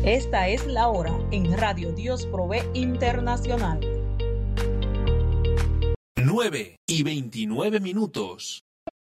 Esta es la hora en Radio Dios Provee Internacional. 9:29.